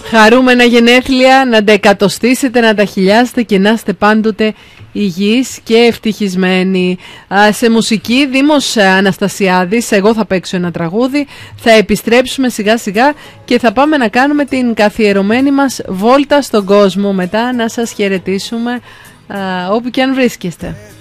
Χαρούμενα γενέθλια, να τα εκατοστήσετε, να τα χιλιάσετε και να είστε πάντοτε υγιείς και ευτυχισμένοι. Σε μουσική Δήμος Αναστασιάδης, εγώ θα παίξω ένα τραγούδι, θα επιστρέψουμε σιγά σιγά και θα πάμε να κάνουμε την καθιερωμένη μας βόλτα στον κόσμο. Μετά να σας χαιρετήσουμε όπου και αν βρίσκεστε.